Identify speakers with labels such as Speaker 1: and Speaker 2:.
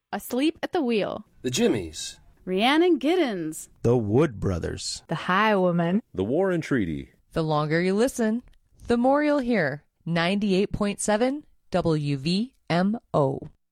Speaker 1: Asleep at the Wheel,
Speaker 2: The Jimmies,
Speaker 1: Rhiannon Giddens,
Speaker 3: The Wood Brothers,
Speaker 4: The High Woman,
Speaker 5: The War and Treaty.
Speaker 6: The longer you listen, the more you'll hear. 98.7 WVMO.